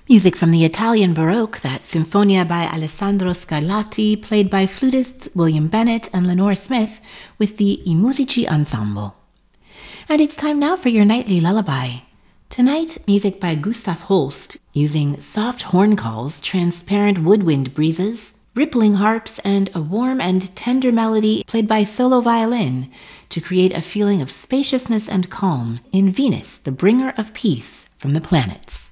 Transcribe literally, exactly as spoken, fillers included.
Music from the Italian Baroque, that Sinfonia by Alessandro Scarlatti, played by flutists William Bennett and Lenore Smith with the I Musici Ensemble. And it's time now for your nightly lullaby. Tonight, music by Gustav Holst, using soft horn calls, transparent woodwind breezes, rippling harps, and a warm and tender melody played by solo violin to create a feeling of spaciousness and calm in Venus, the bringer of peace from the planets.